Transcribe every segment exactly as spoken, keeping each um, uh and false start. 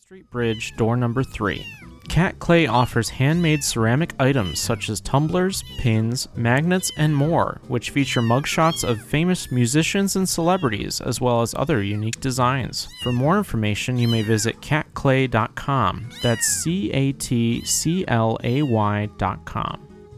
Street Bridge, door number three. Cat Clay offers handmade ceramic items such as tumblers, pins, magnets, and more, which feature mugshots of famous musicians and celebrities, as well as other unique designs. For more information, you may visit cat clay dot com. That's C A T C L A Y dot com.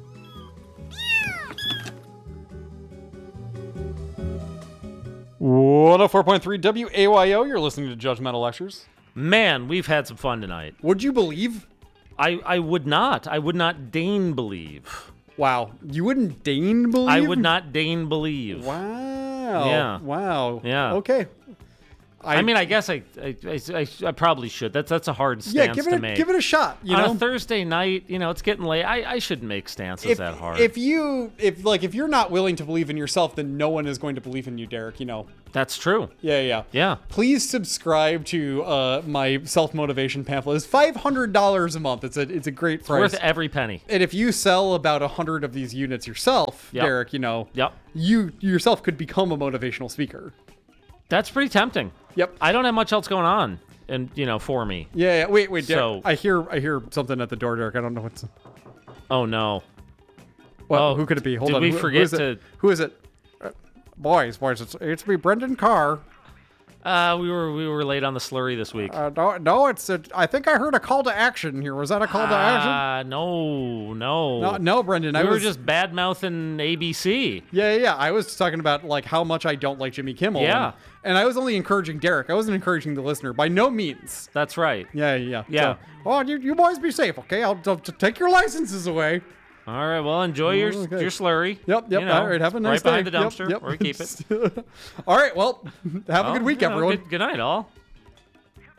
one oh four point three W A Y O, you're listening to Judgmental Lectures. Man, we've had some fun tonight. Would you believe? I, I would not. I would not deign believe. Wow. You wouldn't deign believe? I would not deign believe. Wow. Yeah. Wow. Yeah. Okay. I, I mean, I guess I I, I, I I probably should. That's that's a hard stance yeah, give it to a, make. give it a shot. You On know? a Thursday night, you know, it's getting late. I, I shouldn't make stances if, that hard. If you, if like, if you're not willing to believe in yourself, then no one is going to believe in you, Derek. You know. That's true. Yeah, yeah. Yeah. Please subscribe to uh, my self-motivation pamphlet. It's five hundred dollars a month. It's a it's a great It's price. worth every penny. And if you sell about a hundred of these units yourself, Yep. Derek, you know, Yep. you yourself could become a motivational speaker. That's pretty tempting. Yep. I don't have much else going on, and you know, for me. Yeah, yeah. Wait, wait, Derek. So- I hear I hear something at the door, Derek. I don't know what's. Oh no. Well, Oh, who could it be? Hold did on. we Who- forget who is to- It? Who is it? Uh, boys, boys, it's it's me, Brendan Carr. Uh, we were we were late on the slurry this week. Uh, no, no, it's. A, I think I heard a call to action here. Was that a call to action? Ah, no, no. No, no, Brendan. We I were was just bad mouthing A B C. Yeah, yeah, yeah. I was talking about like how much I don't like Jimmy Kimmel. Yeah. And, and I was only encouraging Derek. I wasn't encouraging the listener by no means. That's right. Yeah, yeah, Yeah. So, oh, you, you boys be safe, okay? I'll, I'll t- take your licenses away. All right. Well, enjoy your Okay. your slurry. Yep, yep. You know, All right, have a nice right behind day. the dumpster Yep, yep. where we keep it. All right, well, have a Well, good week, you know, everyone. Good, good night, all.